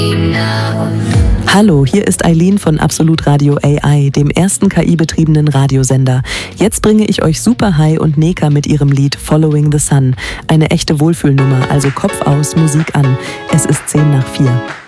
Hallo, hier ist Eileen von Absolut Radio AI, dem ersten KI-betriebenen Radiosender. Jetzt bringe ich euch Superhigh und Neka mit ihrem Lied Following the Sun. Eine echte Wohlfühlnummer, also Kopf aus, Musik an. Es ist 4:10.